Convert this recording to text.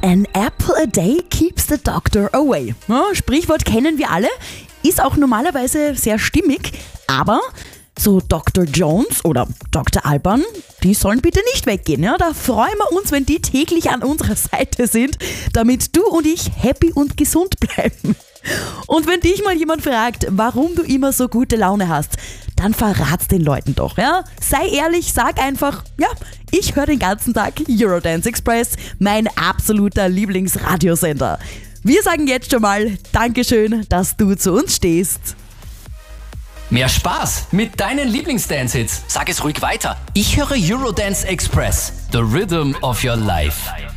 An apple a day keeps the doctor away. Ja, Sprichwort kennen wir alle, ist auch normalerweise sehr stimmig, aber so Dr. Jones oder Dr. Alban, die sollen bitte nicht weggehen. Ja? Da freuen wir uns, wenn die täglich an unserer Seite sind, damit du und ich happy und gesund bleiben. Und wenn dich mal jemand fragt, warum du immer so gute Laune hast, dann verrat's den Leuten doch. Ja? Sei ehrlich, sag einfach, ja, ich höre den ganzen Tag Eurodance Express, mein absoluter Lieblingsradiosender. Wir sagen jetzt schon mal Dankeschön, dass du zu uns stehst. Mehr Spaß mit deinen Lieblingsdance-Hits. Sag es ruhig weiter. Ich höre Eurodance Express, the rhythm of your life.